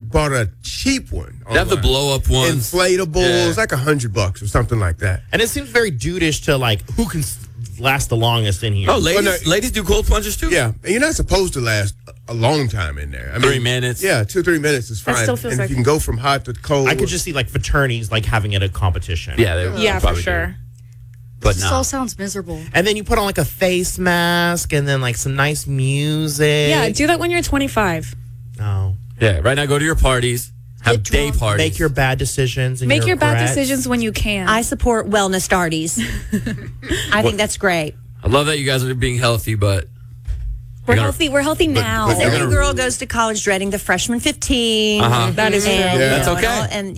bought a cheap one. They have the online. blow-up ones. Inflatables, like $100 or something like that. And it seems very dudeish to like who can last the longest in here. Oh, ladies do cold plunges too? Yeah, and you're not supposed to last a long time in there. I mean, 3 minutes. Yeah, 2-3 minutes is fine. That still feels and like- if you can go from hot to cold. I could just see like fraternities like having it a competition. Yeah, they Yeah, for probably sure. do. But This all sounds miserable. And then you put on like a face mask and then like some nice music. Yeah, do that when you're 25. No. Yeah, right now go to your parties, have Get day drunk. parties. Make your bad decisions. And Make your bad regrets. decisions when you can. I support wellness parties. I think that's great. I love that you guys are being healthy, but We're gonna- healthy. We're healthy now. but you're Every gonna- girl goes to college dreading the freshman 15. That is true. And, Yeah. That's and okay. And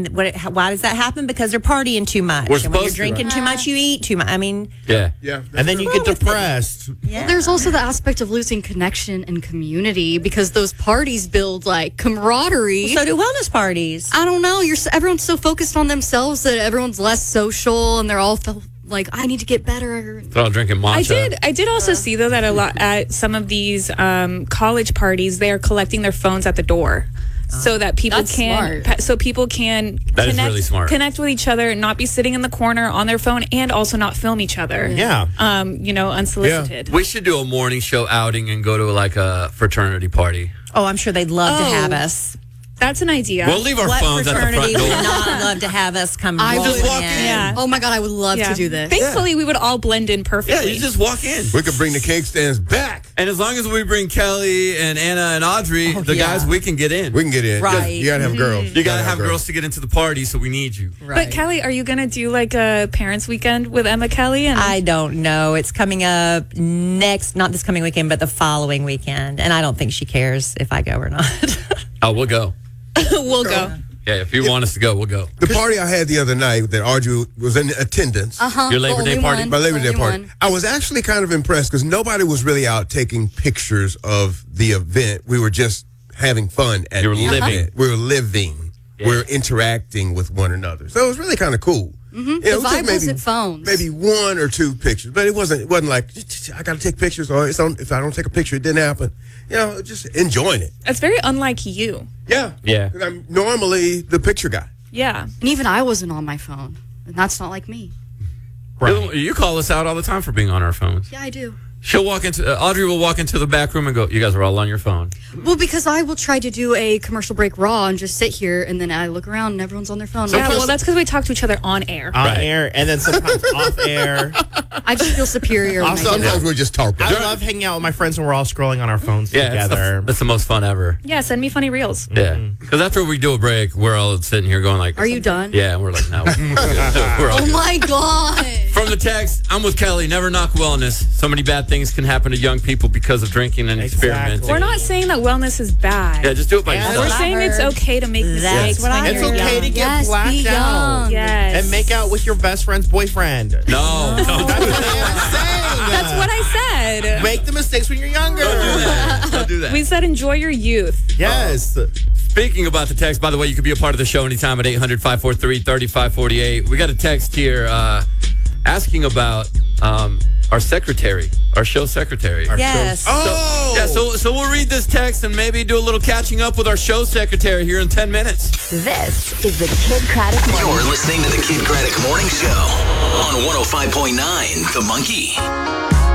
why does that happen? Because they're partying too much. We're and when you're supposed to, drinking too much, you eat too much. I mean, yeah. Yeah, And then you get depressed. yeah. There's also the aspect of losing connection and community because those parties build like camaraderie. So do wellness parties. I don't know. Everyone's so focused on themselves that everyone's less social, and they're all like, I need to get better. They're all drinking matcha. I did also see though that a lot at some of these college parties they are collecting their phones at the door. So that people That's can, smart. so people can That is really smart. connect with each other, not be sitting in the corner on their phone, and also not film each other. Yeah. Unsolicited. We should do a morning show outing and go to like a fraternity party. Oh, I'm sure they'd love to Oh. have us. That's an idea. We'll leave our What phones at the front fraternity would door. not love to have us come I rolling would- Just walk in. Yeah. Oh my God, I would love Yeah. to do this. Thankfully, we would all blend in Yeah, perfectly. you just walk in. we could bring the cake stands back. And as long as we bring Kelly and Anna and Audrey, the yeah. guys, we can get in. We can get in. Right. You gotta have girls. You gotta have girls to get into the party, so we need you. But Kelly, are you gonna do like a parents' weekend with Emma Kelly? And I don't know. It's coming up not this coming weekend, but the following weekend. And I don't think she cares if I go or not. Oh, we'll go. we'll go. Yeah, if you want us to go, we'll go. The party I had the other night that Audrey was in attendance. Your Labor Day party? My Labor Day Only party. one. I was actually kind of impressed because nobody was really out taking pictures of the event. We were just having fun at You were the living. event. We were living. Yeah. We're interacting with one another. So it was really kind of cool. Mm-hmm. The vibe wasn't phones. Maybe 1 or 2 pictures, but it wasn't like I got to take pictures or if I don't take a picture, it didn't happen. Just enjoying it. It's very unlike you. Yeah, Yeah. 'Cause I'm normally the picture guy. Yeah. And even I wasn't on my phone. And that's not like me. Right. You call us out all the time for being on our phones. Yeah, I do. She'll walk into Audrey will walk into the back room and go, "You guys are all on your phone." Well, because I will try to do a commercial break raw and just sit here, and then I look around and everyone's on their phone. Yeah, well, that's because we talk to each other on air. On Right. air and then sometimes off air. I just feel superior. when I do that. Sometimes we're just talking. I love hanging out with my friends when we're all scrolling on our phones Yeah, together. that's the most fun ever. Yeah, send me funny reels. Yeah, because after we do a break, we're all sitting here going like, Are you done? Yeah, and we're like, no. We're all Oh my God. From the text, I'm with Kelly. Never knock wellness. So many bad things can happen to young people because of drinking and Exactly. experimenting. We're not saying that wellness is bad. Yeah, just do it by Yeah, We're yourself. saying it's okay to make mistakes what when I It's you're okay young. to get Yes, blacked be out. young. Yes. And make out with your best friend's boyfriend. No, don't do That's what that. I'm saying. That's what I said. Make the mistakes when you're younger. Don't do that. Don't do that. We said enjoy your youth. Yes. Speaking about the text, by the way, you can be a part of the show anytime at 800-543-3548. We got a text here asking about our secretary, our show secretary. Yes. So we'll read this text and maybe do a little catching up with our show secretary here in 10 minutes. This is the Kid Craddock Morning You're listening to the Kid Craddock Morning Show on 105.9 The Monkey.